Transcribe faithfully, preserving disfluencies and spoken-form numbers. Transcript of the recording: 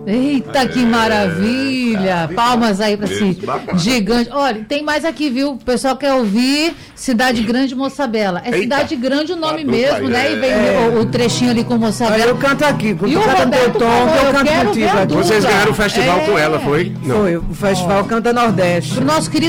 Eita, que maravilha! Palmas aí para esse gigante. Olha, tem mais aqui, viu? O pessoal quer ouvir Cidade Grande Moçabela. É Cidade Grande o nome mesmo, né? E vem é. o, o trechinho ali com Moçabela. Eu canto aqui, e o Roberto tom, falou, eu eu canto contigo. Vocês ganharam o festival é. com ela, foi? Não. Foi, o Festival oh. Canta Nordeste. Pro nosso querido